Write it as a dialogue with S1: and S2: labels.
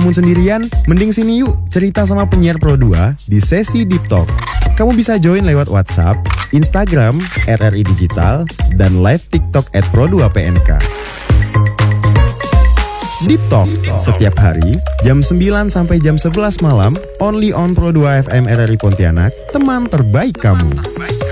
S1: ngelamun sendirian? Mending sini yuk cerita sama penyiar Pro 2 di sesi Deep Talk. Kamu bisa join lewat WhatsApp, Instagram, RRI Digital, dan live TikTok @Pro2PNK. Deep Talk setiap hari jam 9 sampai jam 11 malam only on Pro 2 FM RRI Pontianak, teman terbaik kamu.